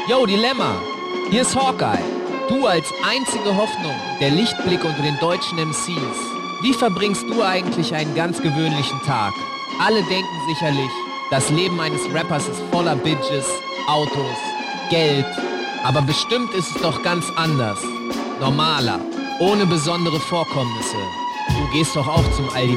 Yo, Dilemma, hier ist Hawkeye. Du als einzige Hoffnung, der Lichtblick unter den deutschen MCs. Wie verbringst du eigentlich einen ganz gewöhnlichen Tag? Alle denken sicherlich, das Leben eines Rappers ist voller Bitches, Autos, Geld. Aber bestimmt ist es doch ganz anders. Normaler, ohne besondere Vorkommnisse. Du gehst doch auch zum Aldi